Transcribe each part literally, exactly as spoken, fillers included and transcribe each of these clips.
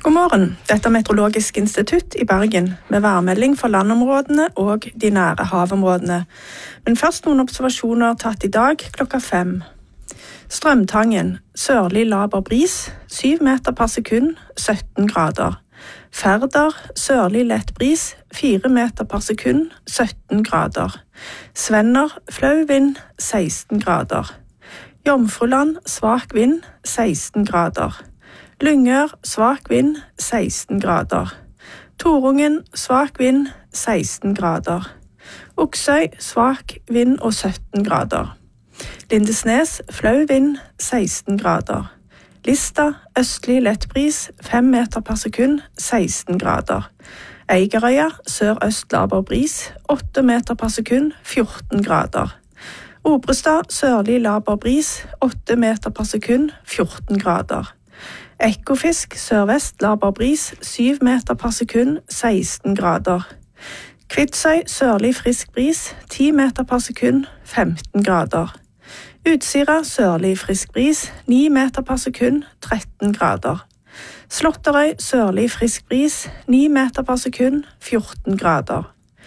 God morgen, dette er Meteorologisk institutt i Bergen, med værmelding for landområdene og de nære havområdene. Men først noen observasjoner tatt i dag klokka fem. Strømtangen, sørlig laber bris, syv meter per sekund, sytten grader. Færder, sørlig lett bris, fire meter per sekund, sytten grader. Svenner, flau vind, seksten grader. Jomfruland, svak vind, seksten grader. Lyngør, svak vind, seksten grader. Torungen, svak vind, seksten grader. Oksøy, svak vind og sytten grader. Lindesnes, flau vind, seksten grader. Lista, østlig lettbris, fem meter per sekund, seksten grader. Eigerøya, sør-øst laber bris, åtte meter per sekund, fjorten grader. Obrestad, sørlig laber bris, åtte meter per sekund, fjorten grader. Ekofisk, sørvest laber bris, syv meter per sekund, seksten grader. Kvitsøy, sørlig frisk bris, ti meter per sekund, femten grader. Utsira, sørlig frisk bris, ni meter per sekund, tretten grader. Slåtterøy, sørlig frisk bris, ni meter per sekund, fjorten grader.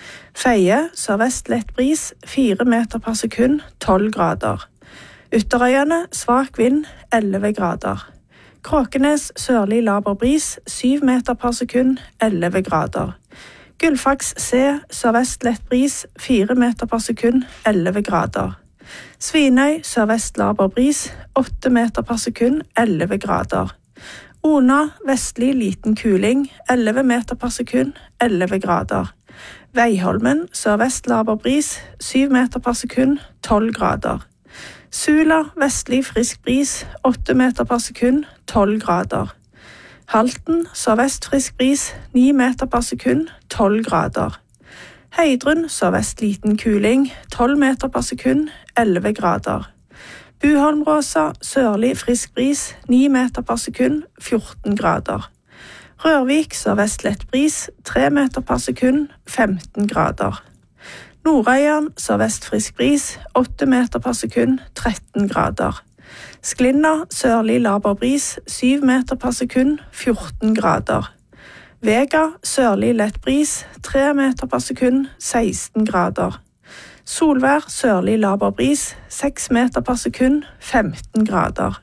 Feie, sørvest lett bris, fire meter per sekund, tolv grader. Ytterøyene, svak vind, elleve grader. Kråkenes, sørlig laber bris, syv meter per sekund, elleve grader. Gullfaks C, sørvest lett bris, fire meter per sekund, elleve grader. Svinøy, sørvest laber bris, åtte meter per sekund, elleve grader. Ona, vestlig liten kuling, elleve meter per sekund, elleve grader. Veiholmen, sørvest laber bris, syv meter per sekund, tolv grader. Sula, vestlig frisk bris, åtte meter per sekund, tolv grader. Halten, sørvest frisk bris, ni meter per sekund, tolv grader. Heidrun, sørvest liten kuling, tolv meter per sekund, elleve grader. Buholmråsa, sørlig frisk bris, ni meter per sekund, fjorten grader. Rørvik, sørvest lett bris, tre meter per sekund, femten grader. Nordøyan, sørvest frisk bris, åtte meter per sekund, tretten grader. Sklinna, sørlig laber bris, syv meter per sekund, fjorten grader. Vega, sørlig lett bris, tre meter per sekund, seksten grader. Solvær, sørlig laber bris, seks meter per sekund, femten grader.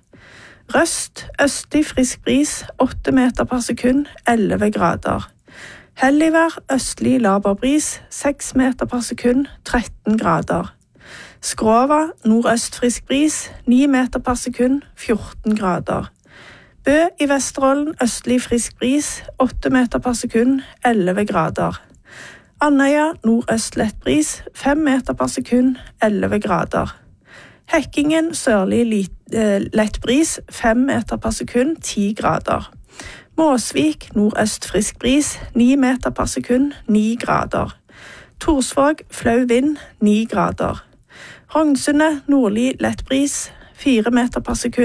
Røst, østlig frisk bris, åtte meter per sekund, elleve grader. Helligvær, østlig laber bris, seks meter per sekund, tretten grader. Skrova, nordøst frisk bris, ni meter per sekund, fjorten grader. Bø i Vesterålen, østlig frisk bris, åtte meter per sekund, elleve grader. Andøya, nordøst lett bris, fem meter per sekund, elleve grader. Hekkingen, sørlig lett bris, fem meter per sekund, ti grader. Måsvik, nordøst frisk bris, ni meter per sekund, ni grader. Torsvåg, flau vind, ni grader. Rognsundet, nordlig lett bris, fire meter per sekund,